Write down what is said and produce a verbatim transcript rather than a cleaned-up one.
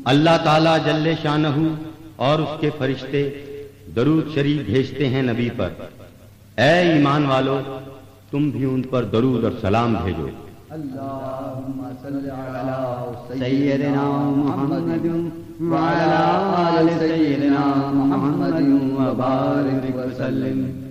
अल्लाह ताला जल्ले शानहू और उसके फरिश्ते दरूद शरीफ भेजते हैं नबी पर। ऐ ईमान वालो, तुम भी उन पर दरूद और सलाम भेजो। अल्लाहुम्मा सल्लि अला सय्यिदिना मुहम्मदिन व अला आलि सय्यिदिना मुहम्मदिन व बारिक व सल्लिम।